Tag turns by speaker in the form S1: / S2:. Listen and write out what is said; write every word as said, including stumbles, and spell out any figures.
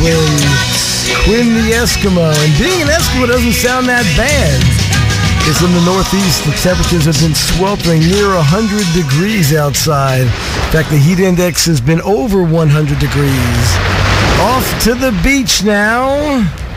S1: Quinn. Quinn the Eskimo. And being an Eskimo doesn't sound that bad. It's in the Northeast. The temperatures have been sweltering near one hundred degrees outside. In fact, the heat index has been over one hundred degrees. Off to the beach now.